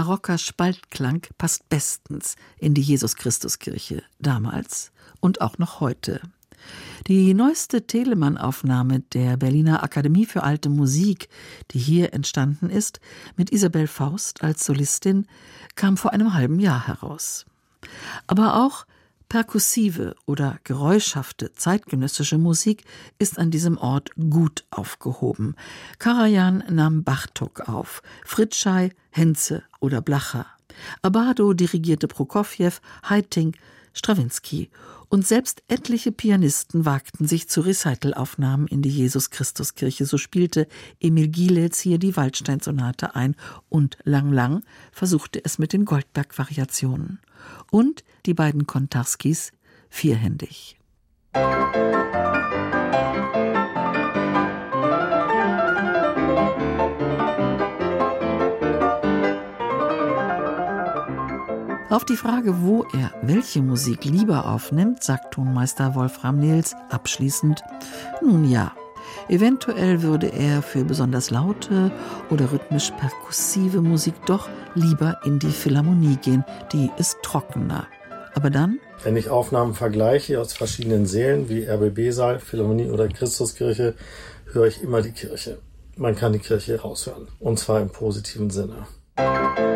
barocker Spaltklang passt bestens in die Jesus-Christus-Kirche damals und auch noch heute. Die neueste Telemann-Aufnahme der Berliner Akademie für Alte Musik, die hier entstanden ist, mit Isabel Faust als Solistin, kam vor einem halben Jahr heraus. Aber auch perkussive oder geräuschhafte zeitgenössische Musik ist an diesem Ort gut aufgehoben. Karajan nahm Bartók auf, Fritzschey, Henze oder Blacher. Abbado dirigierte Prokofjew, Haitink, Strawinsky. Und selbst etliche Pianisten wagten sich zu Recitalaufnahmen in die Jesus-Christus-Kirche. So spielte Emil Gilels hier die Waldstein-Sonate ein und Lang Lang versuchte es mit den Goldberg-Variationen. Und die beiden Kontarskis vierhändig. Auf die Frage, wo er welche Musik lieber aufnimmt, sagt Tonmeister Wolfram Nils abschließend: Nun ja, eventuell würde er für besonders laute oder rhythmisch perkussive Musik doch lieber in die Philharmonie gehen, die ist trockener. Aber dann? Wenn ich Aufnahmen vergleiche aus verschiedenen Sälen wie RBB-Saal, Philharmonie oder Christuskirche, höre ich immer die Kirche. Man kann die Kirche raushören, und zwar im positiven Sinne.